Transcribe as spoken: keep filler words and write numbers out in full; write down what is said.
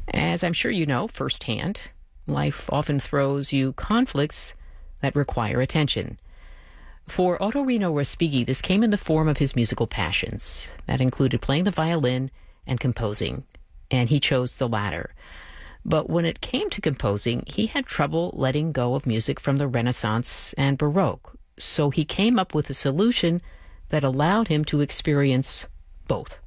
As I'm sure you know firsthand, life often throws you conflicts that require attention. For Autorino Respighi, this came in the form of his musical passions. That included playing the violin and composing, and he chose the latter. But when it came to composing, he had trouble letting go of music from the Renaissance and Baroque. So he came up with a solution that allowed him to experience both.